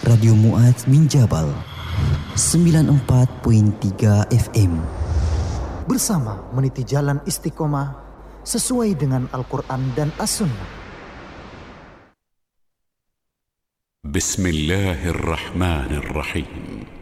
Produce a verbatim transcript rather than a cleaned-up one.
Radio Muaz bin Jabal sembilan puluh empat perpuluhan tiga F M. Bersama meniti jalan istiqomah sesuai dengan Al-Quran dan As-Sunnah. Bismillahirrahmanirrahim.